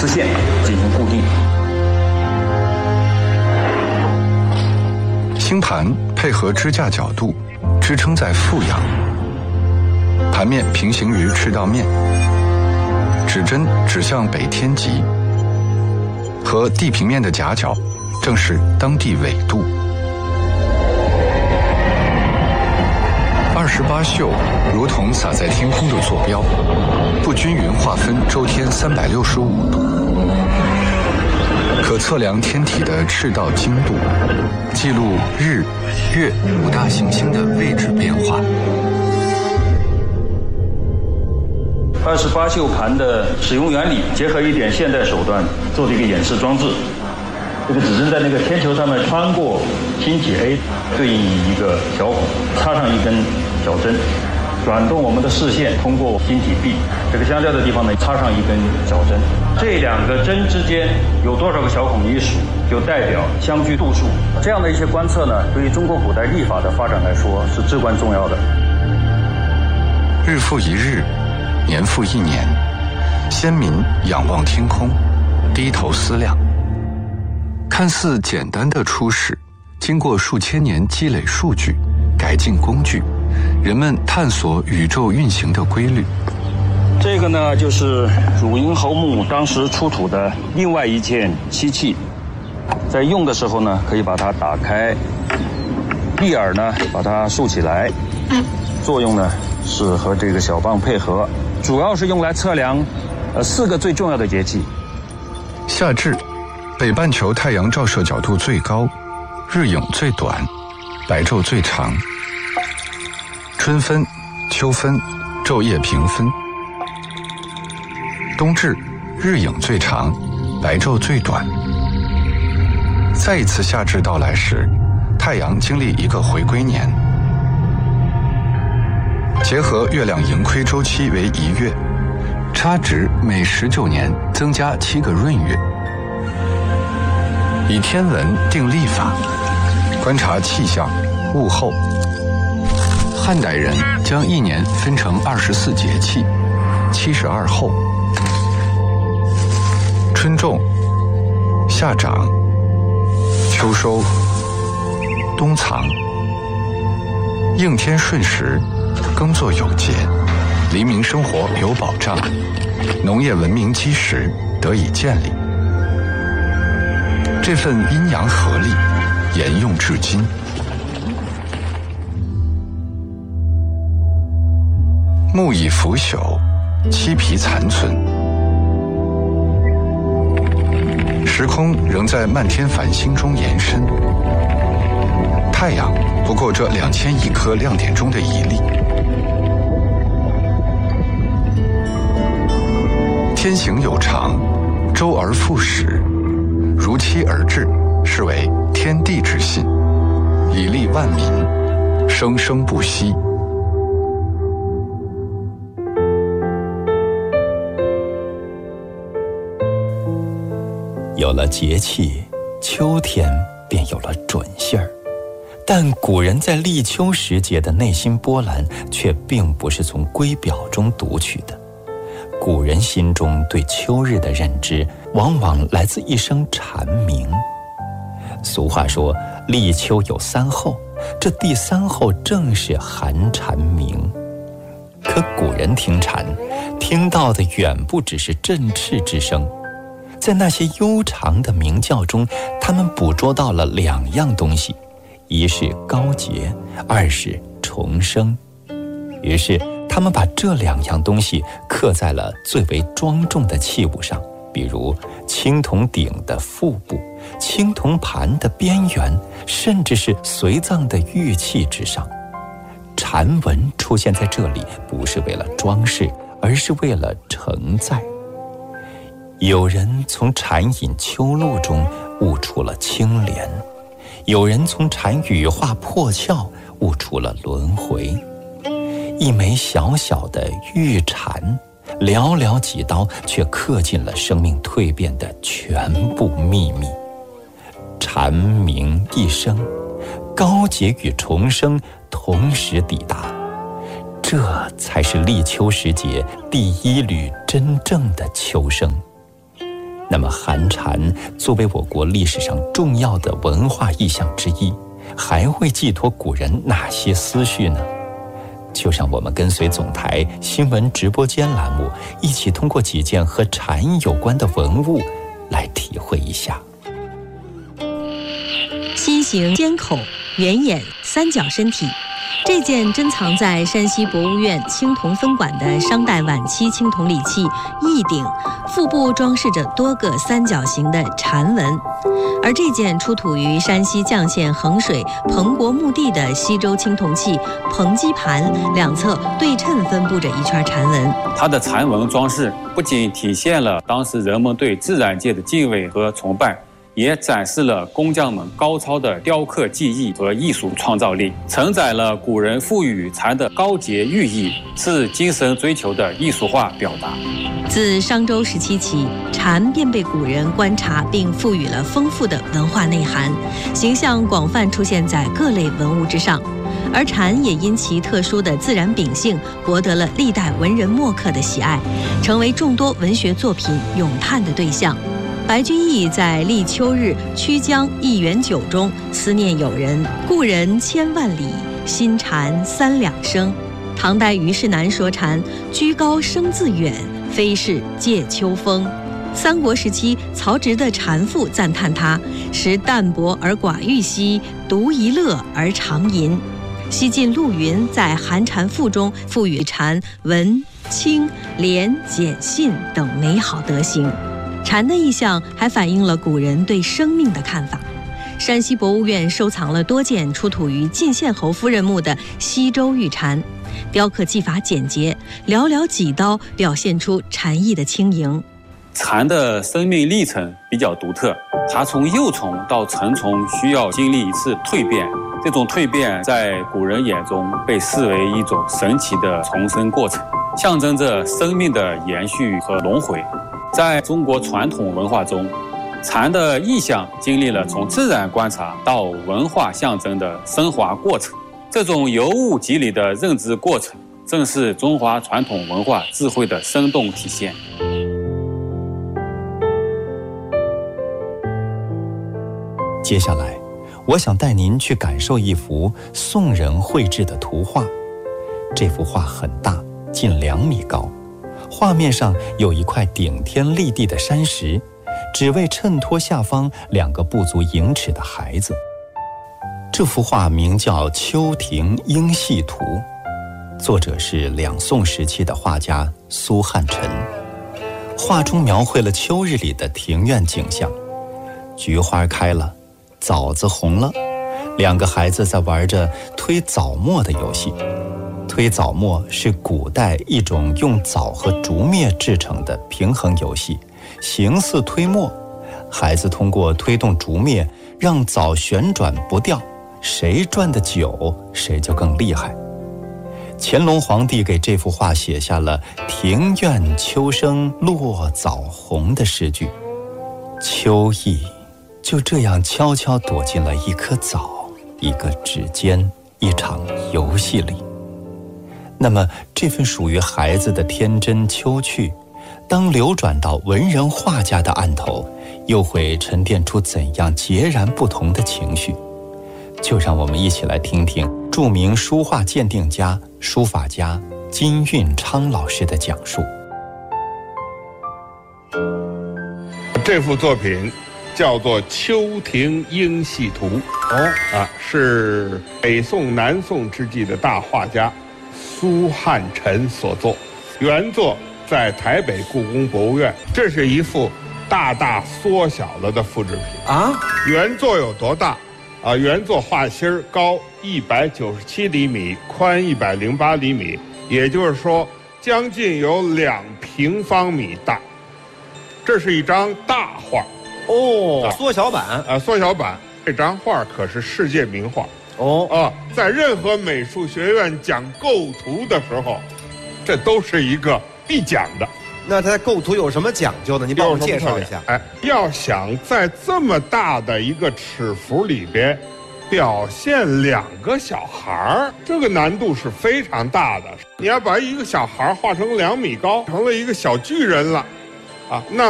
丝线进行固定。 星盘配合支架角度，支撑在负阳，盘面平行于赤道面，指针指向北天极，和地平面的夹角正是当地纬度。28宿如同洒在天空的坐标，不均匀划分周天365度，可测量天体的赤道经度，记录日、月5大行星的位置变化。 28宿盘的使用原理，结合一点现代手段做的一个演示装置。这个指针在那个天球上面穿过星体 A， 对应一个小孔，插上一根小针，转动我们的视线通过星体 B 这个相交的地方呢，插上一根小针。这两个针之间有多少个小孔一数，就代表相距度数。这样的一些观测呢，对于中国古代历法的发展来说是至关重要的。 日复一日，年复一年，先民仰望天空，低头思量。看似简单的初始，经过数千年积累数据、改进工具，人们探索宇宙运行的规律。 这个呢，就是汝阴侯墓当时出土的另外一件漆器，在用的时候呢，可以把它打开，立耳呢把它竖起来，作用呢是和这个小棒配合，主要是用来测量4个最重要的节气。 夏至，北半球太阳照射角度最高，日影最短，白昼最长。春分、秋分，昼夜平分。冬至，日影最长，白昼最短。再一次夏至到来时，太阳经历一个回归年，结合月亮盈亏周期为1月，差值每19年增加7个闰月。以天文定历法，观察气象、物候。汉代人将一年分成24节气，72候：春种、夏长、秋收、冬藏。应天顺时，耕作有节，黎民生活有保障，农业文明基石得以建立。这份阴阳合力沿用至今。木已腐朽，漆皮残存，时空仍在漫天繁星中延伸。太阳不过这2000亿颗亮点中的一粒。天行有常，周而复始，如期而至，是为天地之信，以利万民，生生不息。 有了节气，秋天便有了准信儿。但古人在立秋时节的内心波澜，却并不是从龟表中读取的。古人心中对秋日的认知，往往来自一声蝉鸣。俗话说，立秋有3候，这第3候正是寒蝉鸣。可古人听蝉，听到的远不只是振翅之声，在那些悠长的鸣叫中，他们捕捉到了2样东西，一是高洁，二是重生。于是他们把这2样东西刻在了最为庄重的器物上，比如青铜鼎的腹部、青铜盘的边缘，甚至是随葬的玉器之上。蝉纹出现在这里，不是为了装饰，而是为了承载。有人从蝉饮秋露中悟出了清廉，有人从蝉羽化破壳悟出了轮回。一枚小小的玉蝉，寥寥几刀，却刻进了生命蜕变的全部秘密。蝉鸣一声，高洁与重生同时抵达，这才是立秋时节第1缕真正的秋声。 那么寒蝉作为我国历史上重要的文化意象之一，还会寄托古人哪些思绪呢？就让我们跟随总台新闻直播间栏目，一起通过几件和蝉有关的文物来体会一下。 心形尖口，圆眼，三角身体。这件珍藏在山西博物院青铜分馆的商代晚期青铜礼器翼鼎，腹部装饰着多个三角形的蝉纹。而这件出土于山西绛县衡水彭国墓地的西周青铜器彭基盘，两侧对称分布着一圈蝉纹。 它的蝉纹装饰不仅体现了当时人们对自然界的敬畏和崇拜，也展示了工匠们高超的雕刻技艺和艺术创造力，承载了古人赋予蝉的高洁寓意，是精神追求的艺术化表达。 自商周时期起，蝉便被古人观察并赋予了丰富的文化内涵，形象广泛出现在各类文物之上。而蝉也因其特殊的自然秉性，博得了历代文人墨客的喜爱，成为众多文学作品咏叹的对象。白居易在《立秋日曲江一园酒》中思念友人，故人千万里，新蝉三两声。唐代虞世南说蝉居高声自远，非是借秋风。三国时期曹植的《蝉赋》赞叹它时淡泊而寡欲兮，独一乐而长吟。西晋陆云在《寒蝉赋》中赋予蝉文、清、廉、简、信等美好德行。蝉的意象还反映了古人对生命的看法。山西博物院收藏了多件出土于晋献侯夫人墓的西周玉蝉，雕刻技法简洁，寥寥几刀表现出蝉翼的轻盈。 蝉的生命历程比较独特，它从幼虫到成虫需要经历一次蜕变，这种蜕变在古人眼中被视为一种神奇的重生过程，象征着生命的延续和轮回。在中国传统文化中，蝉的意象经历了从自然观察到文化象征的升华过程。这种由物及理的认知过程，正是中华传统文化智慧的生动体现。 接下来，我想带您去感受一幅宋人绘制的图画。这幅画很大，近2米高。画面上有一块顶天立地的山石，只为衬托下方2个不足1尺的孩子。这幅画名叫《秋庭英戏图》，作者是两宋时期的画家苏汉臣。画中描绘了秋日里的庭院景象，菊花开了，枣子红了，2个孩子在玩着推枣磨的游戏。推枣磨是古代一种用枣和竹篾制成的平衡游戏，形似推磨。孩子通过推动竹篾让枣旋转不掉，谁转得久谁就更厉害。乾隆皇帝给这幅画写下了“庭院秋声落枣红”的诗句，秋意就这样悄悄躲进了一颗枣、一个指尖、一场游戏里。那么这份属于孩子的天真秋趣，当流转到文人画家的案头，又会沉淀出怎样截然不同的情绪？就让我们一起来听听著名书画鉴定家、书法家金运昌老师的讲述。 这幅作品叫做《秋庭英戏图》是北宋、南宋之际的大画家苏汉臣所作，原作在台北故宫博物院。这是一幅大大缩小了的复制品啊！原作有多大啊？原作画心高197厘米，宽108厘米，也就是说将近有2平方米大。这是一张大画缩小版缩小版。这张画可是世界名画在任何美术学院讲构图的时候，这都是一个必讲的。 那它构图有什么讲究呢？您帮我们介绍一下。 要想在这么大的一个尺幅里边表现2个小孩，这个难度是非常大的。你要把一个小孩画成2米高，成了一个小巨人了那